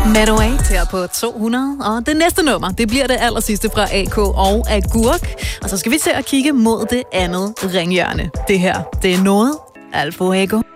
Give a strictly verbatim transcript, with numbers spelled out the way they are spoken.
Meadoway her på to hundrede, og det næste nummer, det bliver det aller sidste fra A K og Agurk. Og så skal vi til at kigge mod det andet ringhjørne. Det her, det er noget Al Fuego.